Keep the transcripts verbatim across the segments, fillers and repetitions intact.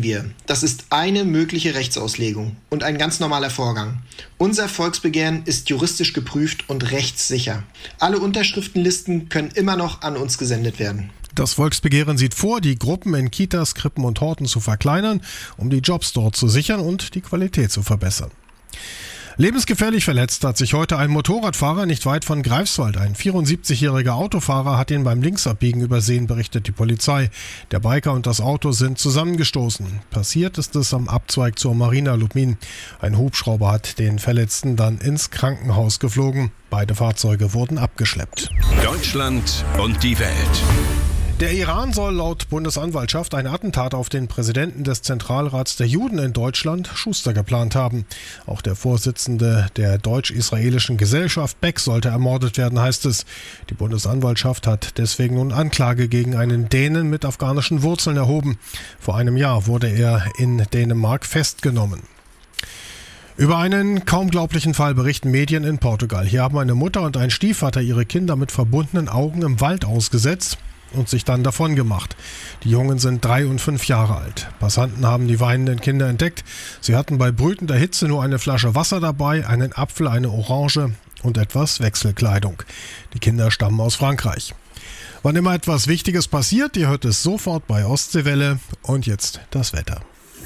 kennen wir. Das ist eine mögliche Rechtsauslegung und ein ganz normaler Vorgang. Unser Volksbegehren ist juristisch geprüft und rechtssicher. Alle Unterschriftenlisten können immer noch an uns gesendet werden. Das Volksbegehren sieht vor, die Gruppen in Kitas, Krippen und Horten zu verkleinern, um die Jobs dort zu sichern und die Qualität zu verbessern. Lebensgefährlich verletzt hat sich heute ein Motorradfahrer nicht weit von Greifswald. Ein vierundsiebzigjähriger Autofahrer hat ihn beim Linksabbiegen übersehen, berichtet die Polizei. Der Biker und das Auto sind zusammengestoßen. Passiert ist es am Abzweig zur Marina Lubmin. Ein Hubschrauber hat den Verletzten dann ins Krankenhaus geflogen. Beide Fahrzeuge wurden abgeschleppt. Deutschland und die Welt. Der Iran soll laut Bundesanwaltschaft ein Attentat auf den Präsidenten des Zentralrats der Juden in Deutschland, Schuster, geplant haben. Auch der Vorsitzende der deutsch-israelischen Gesellschaft, Beck, sollte ermordet werden, heißt es. Die Bundesanwaltschaft hat deswegen nun Anklage gegen einen Dänen mit afghanischen Wurzeln erhoben. Vor einem Jahr wurde er in Dänemark festgenommen. Über einen kaum glaublichen Fall berichten Medien in Portugal. Hier haben eine Mutter und ein Stiefvater ihre Kinder mit verbundenen Augen im Wald ausgesetzt und sich dann davon gemacht. Die Jungen sind drei und fünf Jahre alt. Passanten haben die weinenden Kinder entdeckt. Sie hatten bei brütender Hitze nur eine Flasche Wasser dabei, einen Apfel, eine Orange und etwas Wechselkleidung. Die Kinder stammen aus Frankreich. Wann immer etwas Wichtiges passiert, ihr hört es sofort bei Ostseewelle. Und jetzt das Wetter.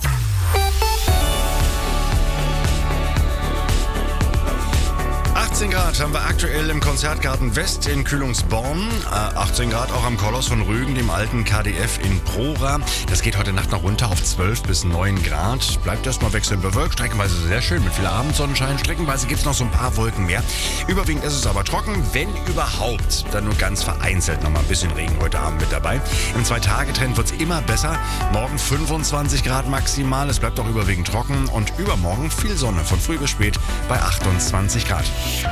achtzehn Grad haben wir aktuell im Konzertgarten West in Kühlungsborn. achtzehn Grad auch am Koloss von Rügen, dem alten K D F in Prora. Das geht heute Nacht noch runter auf zwölf bis neun Grad. Bleibt erstmal wechselnd bewölkt, streckenweise sehr schön mit viel Abendsonnenschein. Streckenweise gibt es noch so ein paar Wolken mehr. Überwiegend ist es aber trocken, wenn überhaupt. Dann nur ganz vereinzelt noch mal ein bisschen Regen heute Abend mit dabei. Im Zwei-Tage-Trend wird es immer besser. Morgen fünfundzwanzig Grad maximal. Es bleibt auch überwiegend trocken. Und übermorgen viel Sonne von früh bis spät bei achtundzwanzig Grad.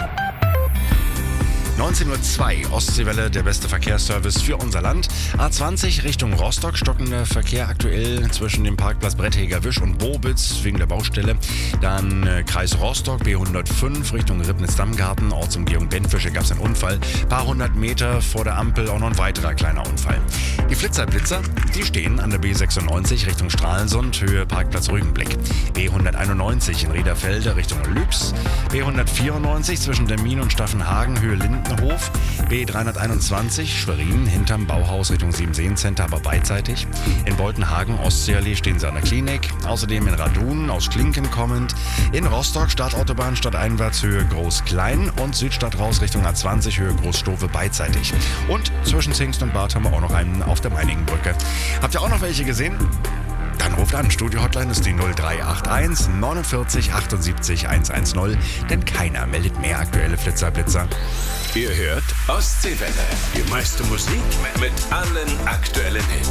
neunzehn Uhr zwei, Ostseewelle, der beste Verkehrsservice für unser Land. A zwanzig Richtung Rostock, stockender Verkehr aktuell zwischen dem Parkplatz Brettheger-Wisch und Bobitz wegen der Baustelle. Dann äh, Kreis Rostock, B hundertfünf Richtung Ribnitz-Dammgarten, Ortsumgehung Benfische gab es einen Unfall. Paar hundert Meter vor der Ampel auch noch ein weiterer kleiner Unfall. Die Flitzer-Blitzer, die stehen an der B sechsundneunzig Richtung Stralsund, Höhe Parkplatz Rügenblick. B hunderteinundneunzig in Riederfelde Richtung Lübs. B hundertvierundneunzig zwischen Demmin und Staffenhagen, Höhe Lindenhof. B dreihunderteinundzwanzig Schwerin hinterm Bauhaus Richtung Siebenseen-Center, aber beidseitig. In Boltenhagen, Ostseeallee stehen sie an der Klinik. Außerdem in Radun, aus Klinken kommend. In Rostock, Stadtautobahn, stadteinwärts, Höhe Groß-Klein. Und Südstadt raus Richtung A zwanzig, Höhe Großstofe, beidseitig. Und zwischen Zingst und Bad haben wir auch noch einen auf der Meinigenbrücke. Habt ihr auch noch welche gesehen? Dann ruft an, Studio-Hotline ist die null drei acht eins neunundvierzig achtundsiebzig hundertzehn, denn keiner meldet mehr aktuelle Flitzer-Blitzer. Ihr hört Ostseewelle, die meiste Musik mit allen aktuellen Hits.